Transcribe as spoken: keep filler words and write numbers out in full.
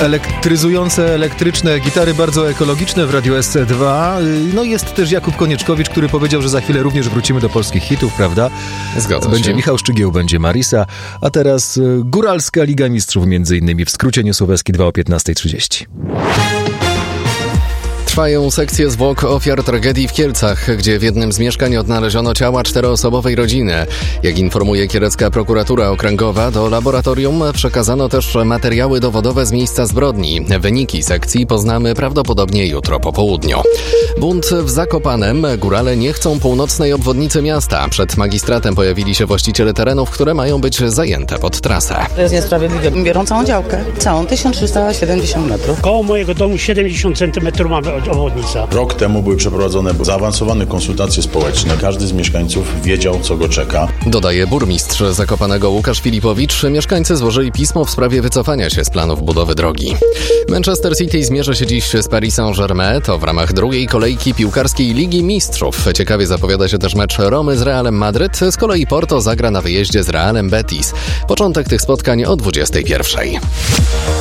Elektryzujące, elektryczne gitary, bardzo ekologiczne w Radiu S C dwa. No jest też Jakub Konieczkowicz, który powiedział, że za chwilę również wrócimy do polskich hitów, prawda? Zgadza będzie się. Michał Szczygieł, będzie Marisa, a teraz Góralska Liga Mistrzów między innymi w skrócie newsowski dwa o piętnasta trzydzieści. Trwają sekcje zwłok ofiar tragedii w Kielcach, gdzie w jednym z mieszkań odnaleziono ciała czteroosobowej rodziny. Jak informuje kielecka prokuratura okręgowa, do laboratorium przekazano też materiały dowodowe z miejsca zbrodni. Wyniki sekcji poznamy prawdopodobnie jutro po południu. Bunt w Zakopanem. Górale nie chcą północnej obwodnicy miasta. Przed magistratem pojawili się właściciele terenów, które mają być zajęte pod trasę. To jest niesprawiedliwe. Biorą całą działkę. Całą tysiąc trzysta siedemdziesiąt metrów. Koło mojego domu siedemdziesiąt centymetrów mamy obwodnica. Rok temu były przeprowadzone zaawansowane konsultacje społeczne. Każdy z mieszkańców wiedział, co go czeka. Dodaje burmistrz Zakopanego Łukasz Filipowicz. Mieszkańcy złożyli pismo w sprawie wycofania się z planów budowy drogi. Manchester City zmierzy się dziś z Paris Saint-Germain. To w ramach drugiej kolejki piłkarskiej Ligi Mistrzów. Ciekawie zapowiada się też mecz Romy z Realem Madryt. Z kolei Porto zagra na wyjeździe z Realem Betis. Początek tych spotkań o dwudziestej pierwszej.